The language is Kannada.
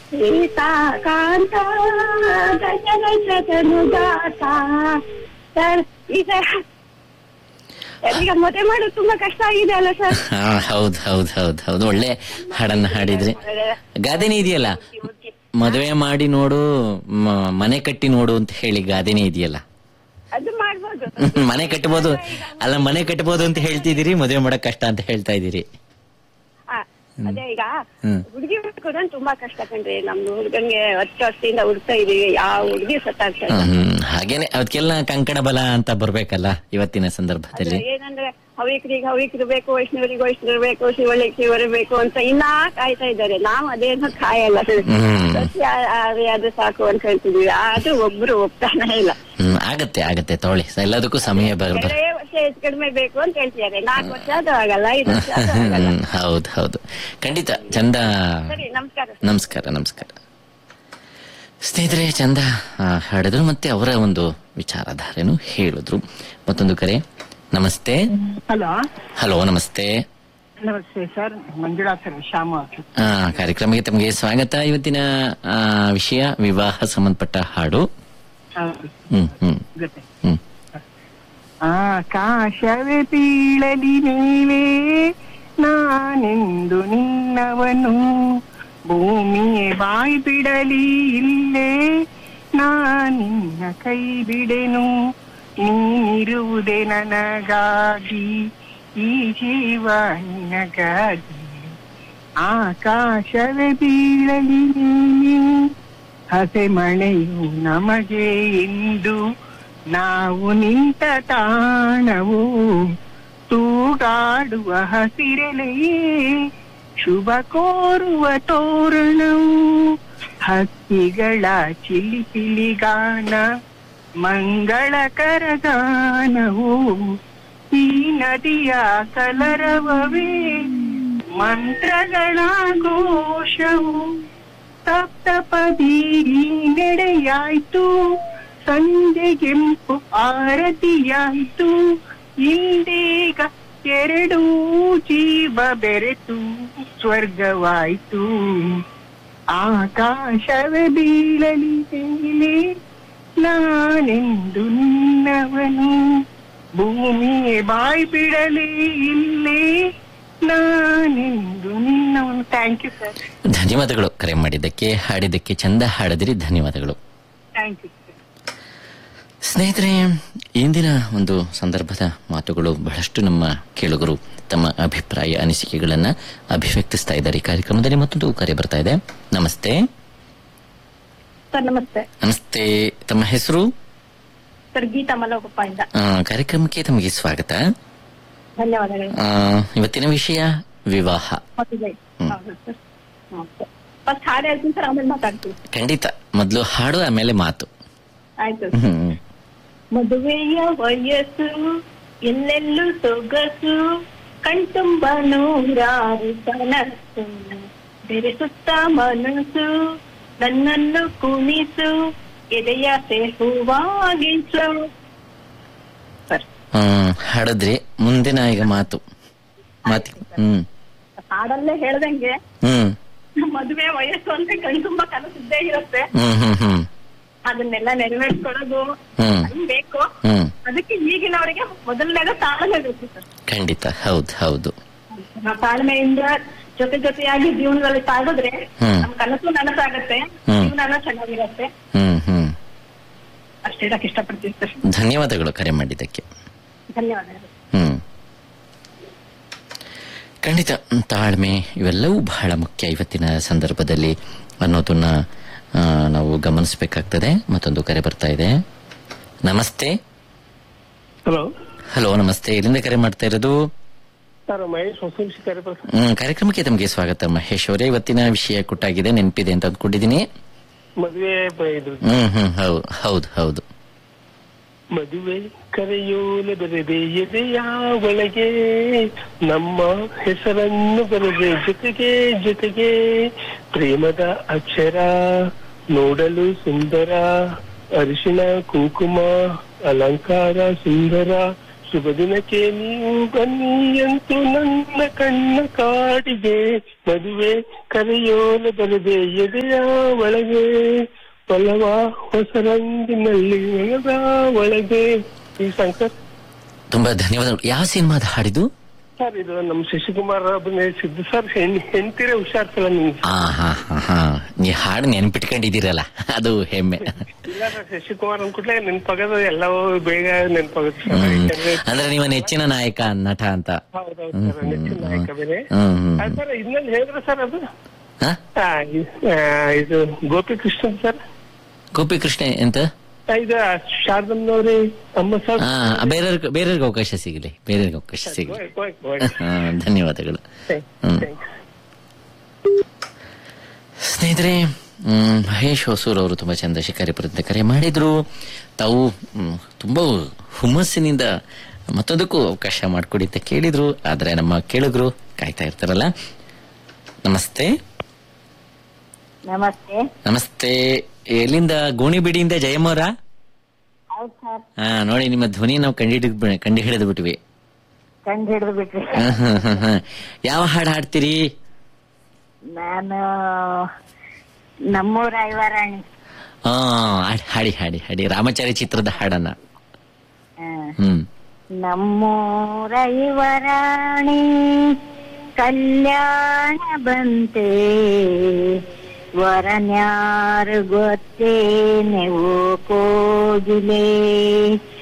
ಸೀತಾ ಕಾಂತ ದಶರಥನುಜಾತ. ಸರ್ ಈಗ ಈಗ ಮದುವೆ ಮಾಡೋದು ತುಂಬಾ ಕಷ್ಟ ಆಗಿದೆ ಅಲ್ಲ ಸರ್? ಹೌದು ಹೌದು ಹೌದು ಹೌದು, ಒಳ್ಳೆ ಹಾಡನ್ನ ಹಾಡಿದ್ರಿ. ಗಾದೆನೇ ಇದೆಯಲ್ಲ, ಮದುವೆ ಮಾಡಿ ನೋಡು ಮನೆ ಕಟ್ಟಿ ನೋಡು ಅಂತ ಹೇಳಿ ಗಾದೆನೇ ಇದೆಯಲ್ಲ. ಅದು ಮಾಡ್ಬೋದು, ಮನೆ ಕಟ್ಟಬಹುದು ಅಲ್ಲ, ಮನೆ ಕಟ್ಟಬಹುದು ಅಂತ ಹೇಳ್ತಿದ್ದೀರಿ, ಮದುವೆ ಮಾಡಕ್ ಕಷ್ಟ ಅಂತ ಹೇಳ್ತಾ ಇದ್ದೀರಿ. ಅದೇ ಈಗ ಹುಡುಗಿ ಹುಡ್ಕೋದನ್ ತುಂಬಾ ಕಷ್ಟ ಕಣ್ರಿ. ನಮ್ದು ಹುಡುಗನ್ಗೆ 10 ವರ್ಷದಿಂದ ಹುಡ್ತಾ ಇದೀವಿ, ಯಾವ ಹುಡುಗಿ ಸತ್ತಾಗ್ತಾ ಇಲ್ಲ. ಹಾಗೇನೆ ಅದಕ್ಕೆಲ್ಲ ಕಂಕಣ ಬಲ ಅಂತ ಬರ್ಬೇಕಲ್ಲ ಇವತ್ತಿನ ಸಂದರ್ಭದಲ್ಲಿ. ಏನಂದ್ರೆ ಹವಿಕರಿಗೆ ಹವಿಕರು ಬೇಕು, ವೈಷ್ಣವರಿಗೆ ವೈಷ್ಣವರು ಬೇಕು, ಶಿವಳಿಗೆ ಶಿವರು ಬೇಕು ಅಂತ ಇನ್ನ ಕಾಯ್ತಾ ಇದ್ದಾರೆ. ನಾವು ಅದೇನೋ ಕಾಯಲ್ಲ, ಸತ್ಯ ಅದು ಸಾಕು ಅಂತ ಹೇಳ್ತಿದ್ವಿ. ಅದು ಒಬ್ರು ಒಪ್ತಾನೆ ಇಲ್ಲ. ಆಗತ್ತೆ ಆಗತ್ತೆ ತಗೊಳ್ಳಿ, ಎಲ್ಲದಕ್ಕೂ ಸಮಯ ಬರಬೇಕು. 2 ವರ್ಷ ಹೆಚ್ಚು ಕಡಿಮೆ ಬೇಕು ಅಂತ ಹೇಳ್ತಿದ್ದಾರೆ. 4 ವರ್ಷ ಅದು ಆಗಲ್ಲ, 5 ವರ್ಷ ಅದು ಆಗಲ್ಲ. ಹೌದು ಹೌದು, ಖಂಡಿತ ಚಂದ. ಸರಿ, ನಮಸ್ಕಾರ. ನಮಸ್ಕಾರ ನಮಸ್ಕಾರ. ಸ್ನೇಹಿತರೆ, ಚಂದ ಹಾಡಿದ್ರು ಮತ್ತೆ ಅವರ ಒಂದು ವಿಚಾರಧಾರೆನು ಹೇಳಿದ್ರು. ಮತ್ತೊಂದು ಕರೆ. ನಮಸ್ತೆ. ಹಲೋ. ಹಲೋ, ನಮಸ್ತೆ. ನಮಸ್ತೆ ಸರ್, ಮಂಜುಳಾ ಸರ್, ಶ್ಯಾಮ. ಕಾರ್ಯಕ್ರಮಕ್ಕೆ ತಮಗೆ ಸ್ವಾಗತ. ಇವತ್ತಿನ ವಿಷಯ ವಿವಾಹ ಸಂಬಂಧಪಟ್ಟ ಹಾಡು. ಆಕಾಶವೇ ಬೀಳಲಿ ನೀವೇ ನಾನೆಂದು ನಿನ್ನವನು, ಭೂಮಿಯೇ ಬಾಯಿ ಬಿಡಲಿ ಇಲ್ಲೇ ನಾನಿನ್ನ ಕೈ ಬಿಡೆನು, ನೀನಿರುವುದೇ ನನಗಾಗಿ, ಈ ಜೀವ ನಿನಗಾಗಿ. ಆಕಾಶವೇ ಬೀಳಲಿ ನೀನೇ ಹಸೆ ಮಳೆಯು ನಮಗೆ ಎಂದು, ನಾವು ನಿಂತ ತಾಣವು ತೂಗಾಡುವ ಹಸಿರೆಲೆಯೇ ಶುಭ ಕೋರುವ ತೋರಣವು, ಹಕ್ಕಿಗಳ ಚಿಲಿಪಿಲಿಗಾನ ಮಂಗಳಕರಗಾನವು, ಈ ನದಿಯ ಕಲರವವೇ ಮಂತ್ರಗಳ ಘೋಷವು, ಸಪ್ತಪದಿ ನಡೆಯಾಯ್ತು ಸಂಜೆಗೆಂಪು ಆರತಿಯಾಯ್ತು, ಇಂದೀಗ 2 ಜೀವ ಬೆರೆತು ಸ್ವರ್ಗವಾಯ್ತು. ಆಕಾಶವೇ ಬೀಳಲಿ ಮೇಲೆ ನಾನೆಂದು ನಿನ್ನವನು, ಭೂಮಿಯೇ ಬಾಯಿ ಬಿಡಲಿ ಇಲ್ಲೇ ನಾನೆಂದು ನಿನ್ನವನು. Thank you sir. ಧನ್ಯವಾದಗಳು ಕರೆ ಮಾಡಿದ್ದಕ್ಕೆ, ಹಾಡಿದ್ದಕ್ಕೆ. ಚಂದ ಹಾಡಿದ್ರಿ, ಧನ್ಯವಾದಗಳು. ಥ್ಯಾಂಕ್ ಯು ಸ್ನೇಹಿತರೆ, ಇಂದಿನ ಒಂದು ಸಂದರ್ಭದ ಮಾತುಗಳು ಬಹಳಷ್ಟು ನಮ್ಮ ಕೇಳುಗರು ತಮ್ಮ ಅಭಿಪ್ರಾಯ ಅನಿಸಿಕೆಗಳನ್ನ ಅಭಿವ್ಯಕ್ತಿಸ್ತಾ ಇದ್ದಾರೆ. ಈ ಕಾರ್ಯಕ್ರಮದಲ್ಲಿ ಮತ್ತೊಂದು ಕರೆ ಬರ್ತಾ ಇದೆ. ನಮಸ್ತೆ ಸರ್. ನಮಸ್ತೆ. ನಮಸ್ತೆ, ತಮ್ಮ ಹೆಸರು? ಸರ್, ಗೀತಾ ಮಲಗೋಪ್ಪ ಇಂದ. ಕಾರ್ಯಕ್ರಮಕ್ಕೆ ತಮಗೆ ಸ್ವಾಗತ. ಧನ್ಯವಾದಗಳು. ಇವತ್ತಿನ ವಿಷಯ ವಿವಾಹ. ಫಸ್ಟ್ ಹಾಡು ಹೇಳ್ತೀನಿ ಸರ್, ಆಮೇಲೆ ಮಾತಾಡ್ತೀನಿ. ಖಂಡಿತ, ಮೊದಲು ಹಾಡು ಆಮೇಲೆ ಮಾತು. ಆಯ್ತು. ಮದುವೆಯ ವಯಸ್ಸು ಎಲ್ಲೆಲ್ಲೂ ಸೊಗಸು, ಕಣ್ತುಂಬ 100 ಕನಸು, ಬೆರೆಸುತ್ತ ಮನಸ್ಸು ನನ್ನನ್ನು ಕುಣಿಸು, ಎದೆಯಾಸೆ ಹೂವಾಗಿಸು. ಹಾಡಿದ್ರಿ, ಮುಂದಿನ ಈಗ ಮಾತು. ಹಾಡಲ್ಲೇ ಹೇಳ್ದಂಗೆ ಮದುವೆ ವಯಸ್ಸು ಅಂತ ಕಣ್ತುಂಬ ಕನಸಿದ್ದೇ ಇರುತ್ತೆ. ಅದನ್ನೆಲ್ಲ ನೆರವೇರಿಸ್ಕೊಳ್ಳೋದು ಬೇಕು. ಅದಕ್ಕೆ ಈಗಿನವರಿಗೆ ಮೊದಲನೇದು ತಾಳ್ಮೆ ಬೇಕು ಸರ್. ಖಂಡಿತ, ಹೌದು ಹೌದು. ತಾಳ್ಮೆಯಿಂದ ಜೊತೆಯಾಗಿ ಜೀವನದಲ್ಲಿ ಸಾಗಿದ್ರೆ ನಮ್ ಕನಸು ನನಸಾಗತ್ತೆ, ಜೀವನ ಚೆನ್ನಾಗಿರತ್ತೆ. ಅಷ್ಟೇ ಹೇಳಕ್ ಇಷ್ಟಪಡ್ತೀವಿ ಸರ್. ಧನ್ಯವಾದಗಳು ಕರೆ ಮಾಡಿದ್ದಕ್ಕೆ. ಧನ್ಯವಾದಗಳು. ಖಂಡಿತ ತಾಳ್ಮೆ ಇವೆಲ್ಲವೂ ಬಹಳ ಮುಖ್ಯ ಇವತ್ತಿನ ಸಂದರ್ಭದಲ್ಲಿ ಅನ್ನೋದನ್ನ ನಾವು ಗಮನಿಸಬೇಕಾಗ್ತದೆ. ಮತ್ತೊಂದು ಕರೆ ಬರ್ತಾ ಇದೆ. ನಮಸ್ತೆ. ಹಲೋ. ಹಲೋ, ನಮಸ್ತೆ. ಎಲ್ಲಿಂದ ಕರೆ ಮಾಡ್ತಾ ಇರೋದು? ಮಹೇಶ್. ಕಾರ್ಯಕ್ರಮಕ್ಕೆ ತಮಗೆ ಸ್ವಾಗತ ಮಹೇಶ್ ಅವರೇ. ಇವತ್ತಿನ ವಿಷಯ ಕೊಟ್ಟಾಗಿದೆ, ನೆನಪಿದೆ ಅಂತ ಅಂದ್ಕೊಂಡಿದ್ದೀನಿ. ಮದುವೆ ಹೌದು ಹೌದು. ಮದುವೆ ಕರೆಯೋಲೆ ಬರೆದೆ ಎದೆಯ ಒಳಗೆ, ನಮ್ಮ ಹೆಸರನ್ನು ಬರೆದೆ ಜೊತೆಗೆ ಜೊತೆಗೆ, ಪ್ರೇಮದ ಅಕ್ಷರ ನೋಡಲು ಸುಂದರ, ಅರಿಶಿಣ ಕುಂಕುಮ ಅಲಂಕಾರ ಸುಂದರ, ಶುಭ ದಿನಕ್ಕೆ ನೀವು ಬನ್ನಿ ಅಂತೂ ನನ್ನ ಕಣ್ಣ ಕಾಡಿಗೆ, ಮದುವೆ ಕರೆಯೋಲ ಬರದೆ ಎದೆಯ ಒಳಗೆ, ಒಲವ ಹೊಸ ರಂಗಿನಲ್ಲಿ ಒಳಗ ಒಳಗೆ. ಈ ಶಂಕರ್ ತುಂಬಾ ಧನ್ಯವಾದಗಳು. ಯಾವ ಸಿನಿಮಾದ ಹಾಡಿದು ಸರ್? ಇದು ನಮ್ಮ ಶಶಿಕುಮಾರ್ ಅಭಿನಯಿಸಿದ್ದು ಸರ್. ಹೆಂಡ್ತಿರೇ ಹುಷಾರ್ಸಲ್ಲ ನಿಮ್ಗೆ. ನೀ ಹಾಡು ನೆನ್ಪಿಟ್ಕೊಂಡಿದ್ದೀರಲ್ಲ, ಅದು ಹೆಮ್ಮೆ. ಇಲ್ಲ ಸರ್, ಶಶಿಕುಮಾರ್ ಅಂದ್ಕೂಡ್ಲೆ ನೆನ್ಪಾಗೋದು ಎಲ್ಲವೂ ಬೇಗ ನೆನ್ಪಾಗುತ್ತೆ ಅಂದ್ರೆ ನಿಮ್ಮ ನೆಚ್ಚಿನ ನಾಯಕ ನಟ ಅಂತ. ಹೌದೌದು ಸರ್, ನೆಚ್ಚಿನ ನಾಯಕ ಬೇರೆ ಸರ್. ಇನ್ನೊಂದು ಹೇಳಿದ್ರೆ ಸರ್, ಅದು ಇದು ಗೋಪಿಕೃಷ್ಣ ಸರ್. ಗೋಪಿಕೃಷ್ಣ ಎಂತ ಇದು ಶಾರದಮ್ಮನವ್ರಿ ಅಮ್ಮ ಸರ್. ಬೇರೆಯವ್ರಿಗೆ ಅವಕಾಶ ಸಿಗಲಿ, ಬೇರೆಯವ್ರಿಗೆ ಅವಕಾಶ ಸಿಗಲಿ. ಧನ್ಯವಾದಗಳು. ಸ್ನೇಹಿತರೆ, ಮಹೇಶ್ ಹೊಸೂರ್ ಅವರು ತುಂಬಾ ಚಂದ ಶಿಕಾರಿಪುರದಿಂದ ಕರೆ ಮಾಡಿದ್ರು. ತಾವು ತುಂಬಾ ಹುಮ್ಮಸ್ಸಿನಿಂದ ಮತ್ತೊಂದಕ್ಕೂ ಅವಕಾಶ ಮಾಡಿಕೊಡಿ ಅಂತ ಕೇಳಿದ್ರು. ಆದ್ರೆ ನಮ್ಮ ಕೇಳುಗರು ಕಾಯ್ತಾ ಇರ್ತಾರಲ್ಲ. ನಮಸ್ತೆ. ನಮಸ್ತೆ. ನಮಸ್ತೆ. ಎಲ್ಲಿಂದ? ಗೋಣಿಬೀಡಿಯಿಂದ ಜಯಮ್ಮವರ? ನೋಡಿ, ನಿಮ್ಮ ಧ್ವನಿ ನಾವು ಕಂಡು ಹಿಡಿದು ಬಿಟ್ವಿ. ಯಾವ ಹಾಡು ಹಾಡ್ತೀರಿ? ನಾನು ನಮ್ಮೂರ ಐವರಾಣಿ. ಹಾಡಿ ಹಾಡಿ ಹಾಡಿ, ರಾಮಚಾರಿ ಚಿತ್ರದ ಹಾಡನ್ನ. ನಮ್ಮೂರ ಐವರಾಣಿ ಕಲ್ಯಾಣ ಬಂತೆ, ವರನ್ಯಾರು ಗೊತ್ತೇನೆ ಓ ಕೋಗಿಲೆ,